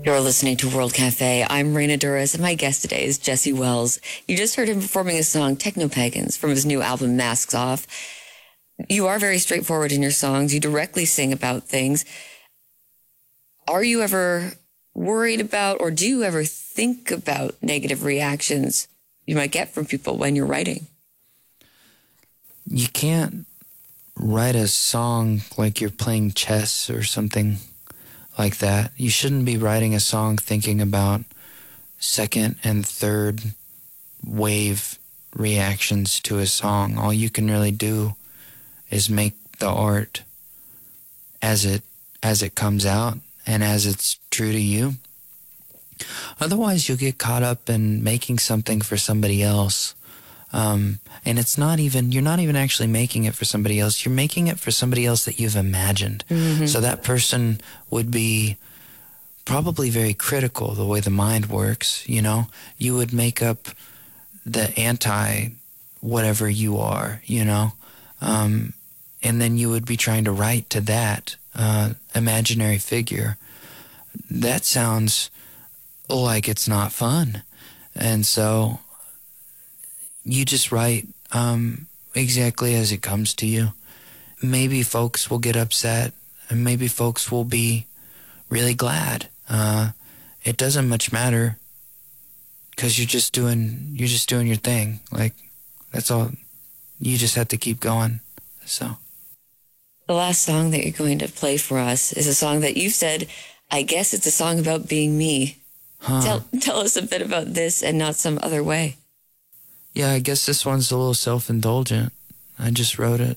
You're listening to World Cafe. I'm Raina Duras, and my guest today is Jesse Wells. You just heard him performing his song Techno-Pagans from his new album Masks Off. You are very straightforward in your songs. You directly sing about things. Are you ever worried about, or do you ever think about negative reactions you might get from people when you're writing? You can't write a song like you're playing chess or something like that. You shouldn't be writing a song thinking about second and third wave reactions to a song. All you can really do is make the art as it comes out and as it's true to you. Otherwise, you'll get caught up in making something for somebody else. And you're not even actually making it for somebody else. You're making it for somebody else that you've imagined. Mm-hmm. So that person would be probably very critical the way the mind works, you know? You would make up the anti whatever you are, you know? And then you would be trying to write to that imaginary figure. That sounds like it's not fun. And so you just write exactly as it comes to you. Maybe folks will get upset, and maybe folks will be really glad. It doesn't much matter, because you're just doing your thing. Like, that's all. You just have to keep going. So the last song that you're going to play for us is a song that you've said, I guess it's a song about being me. Tell us a bit about this and Not Some Other Way. Yeah, I guess this one's a little self-indulgent. I just wrote it.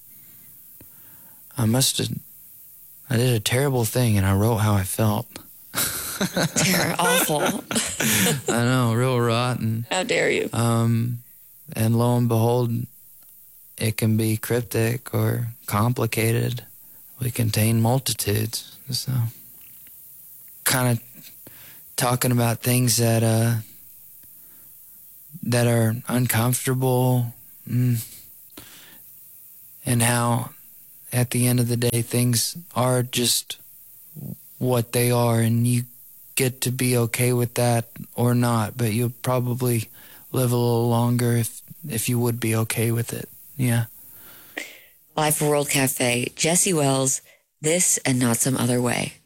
I did a terrible thing, and I wrote how I felt. Awful. I know, real rotten. How dare you? And lo and behold, it can be cryptic or complicated. We contain multitudes. So, kind of talking about things that are uncomfortable, and how at the end of the day things are just what they are, and you get to be okay with that or not, but you'll probably live a little longer if you would be okay with it. Yeah. Live for World Cafe, Jesse Wells, This and Not Some Other Way.